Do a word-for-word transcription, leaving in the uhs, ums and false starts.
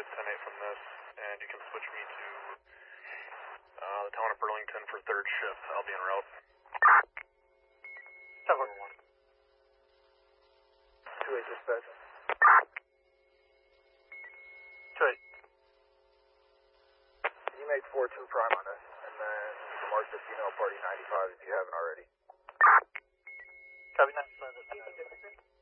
at ten eight from this, and you can switch me to uh, the town of Burlington for third shift. I'll be en route. seven one. two eight dispatch. two eight. Can you make four two prime on us, and then you can mark the female party ninety-five if you haven't already. Copy ninety-five.